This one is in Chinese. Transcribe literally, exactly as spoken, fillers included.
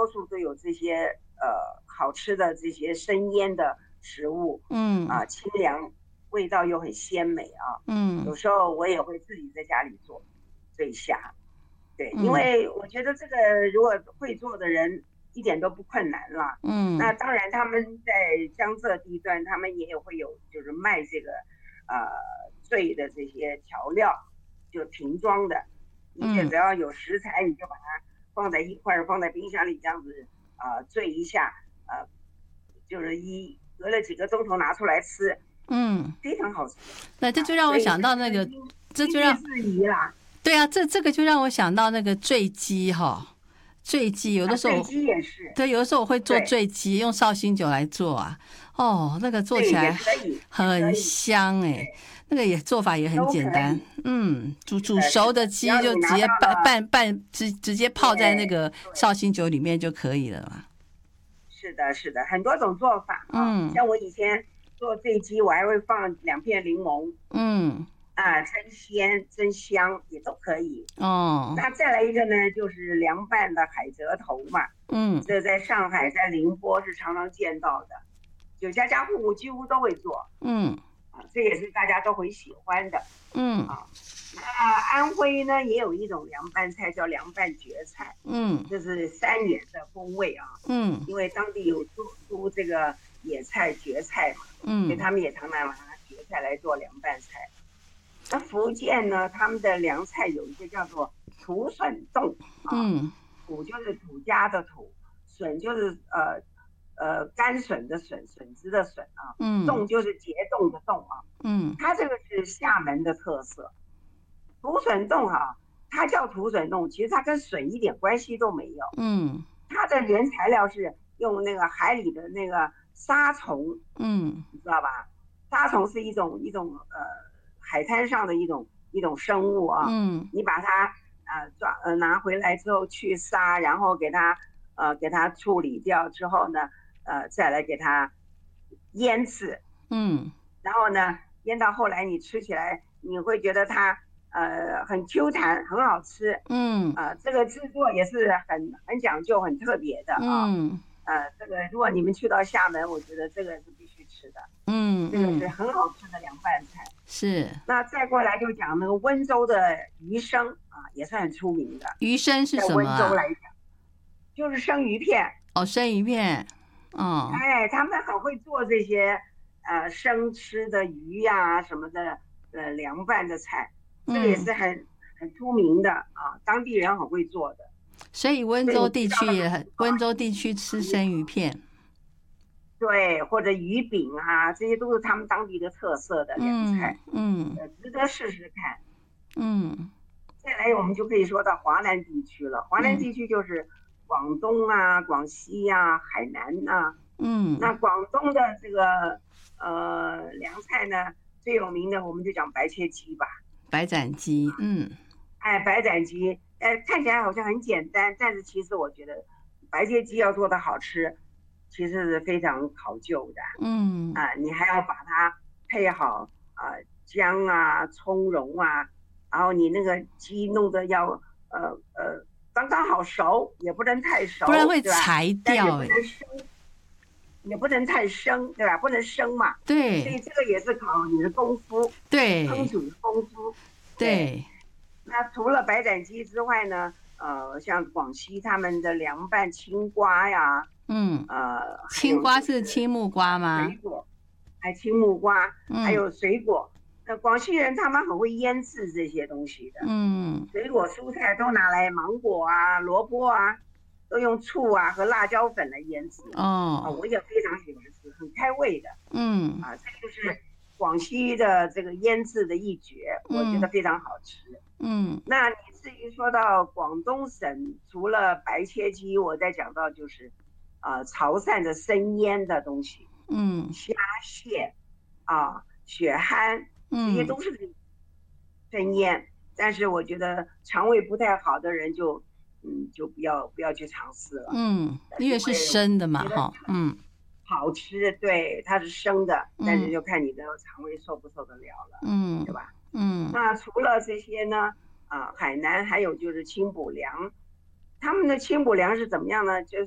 数都有这些呃好吃的这些生腌的食物， 嗯啊、清凉，味道又很鲜美啊。 嗯有时候我也会自己在家里做醉虾，对，因嗯为我觉得这个如果会做的人一点都不困难啦。那嗯当然，他们在江浙地段，他们也有会有就是卖这个呃醉的这些调料，就瓶装的，你就嗯只要有食材，你就把它放在一块儿，放在冰箱里这样子啊、呃、醉一下，呃，就是一隔了几个钟头拿出来吃， 嗯， 非常好吃那这就啊。 让我所以想到那个， 这个因这就让因地制宜啦。 对啊，这这个就让我想到那个醉鸡哈，醉鸡有啊， 的时候， 醉鸡也是， 对，有的时候我会做对醉鸡，用绍兴酒来做啊，哦，那个做起对，也来可以，也可很以， 香哎， 对， 那个也做法也很都简单， 可以。 嗯，煮是的， 煮熟的是的，只鸡就要你拿到直接拌了， 拌拌直直接泡在那对个绍对， 兴酒里面就可以了嘛， 是的，是的，很多种做法啊。 嗯像我以前做醉鸡，我还会放两片柠檬嗯啊，增鲜增香也都可以。 哦那再来一个呢，就是凉拌的海蜇头嘛， 嗯这在上海、在宁波是常常见到的，就家家户户几乎都会做嗯啊，这也是大家都很喜欢的嗯啊。那安徽呢也有一种凉拌菜叫凉拌蕨菜， 嗯这是山野的风味啊， 嗯因为当地有出出这个野菜蕨菜嘛，所以嗯他们也常常拿蕨菜来做凉拌菜。那福建呢，他们的凉菜有一个叫做土笋冻啊， 嗯土就是土家的土，笋就是呃呃甘笋的笋，笋子的笋啊， 嗯冻就是结冻的冻啊。 嗯它这个是厦门的特色，土笋冻哈、啊，它叫土笋冻，其实它跟笋一点关系都没有。 嗯它的原材料是用那个海里的那个沙虫， 嗯你知道吧？沙虫是一种一种呃海滩上的一种一种生物啊。 嗯你把它呃抓呃拿回来之后去沙，然后给它呃给它处理掉之后呢，呃再来给它腌制， 嗯然后呢腌到后来你吃起来你会觉得它呃很 Q 弹，很好吃。 嗯啊、呃，这个制作也是很很讲究、很特别的啊。 嗯呃，这个如果你们去到厦门，我觉得这个是必须吃的， 嗯嗯， 这个是很好吃的凉拌菜。 是那再过来就讲那个温州的鱼生啊，也是很出名的， 鱼生是在温州什么啊？ 来讲，就是生鱼片。 哦，生鱼片，哦， 哎，他们很会做这些呃生吃的鱼呀、啊、什么的，呃凉拌的菜，这个也嗯， 是很很出名的啊，当地人很会做的。 所以温所以州地你知道那个区也很，温州地区吃生鱼片， 对，或者鱼饼啊，这些都是他们当地的特色的凉嗯菜， 嗯呃，值得试试看。 嗯再来，我们就可以说到华南地区了。华南嗯地区就是广东啊、广西啊、海南啊。那嗯， 广东的这个呃凉菜呢，最有名的我们就讲白切鸡吧。 白斩鸡，嗯哎，白斩鸡，呃，看起来好像很简单，但是其实我觉得白切鸡要做的好吃，其实是非常考究的。 嗯啊，你还要把它配好啊、呃、姜啊、葱蓉啊，然后你那个鸡弄得要呃呃刚刚好熟，也不能太熟， 不然会对吧？ 柴但也掉哎， 不能生，也不能太生，对吧？不能生嘛，所对以这个也是考你的功夫，烹对煮的功夫。 对， 那除了白斩鸡之外呢，呃，像广西他们的凉拌青瓜呀， 嗯， 呃，还青瓜有就是青木瓜吗？ 水果，还青木瓜，还嗯有水果。那广西人他们很会腌制这些东西的， 嗯水果蔬菜都拿来，芒果啊、萝卜啊，都用醋啊和辣椒粉来腌制。啊， 哦， 我也非常喜欢吃，很开胃的。 嗯啊，这就是广西的这个腌制的一绝，我觉得嗯非常好吃。 嗯那你至于说到广东省，除了白切鸡，我再讲到就是，呃，潮汕的生腌的东西， 嗯虾蟹啊、血蚶，这些嗯都是生腌。但是我觉得肠胃不太好的人就，嗯，就不要不要去尝试了， 嗯， 呃因为是因为我生的嘛， 觉得哈，嗯好吃，对，它是生的，但是嗯就看你的肠胃受不受得了了， 嗯对吧？ 嗯那除了这些呢，啊，海南还有就是清补凉，他们的清补凉是怎么样呢？就是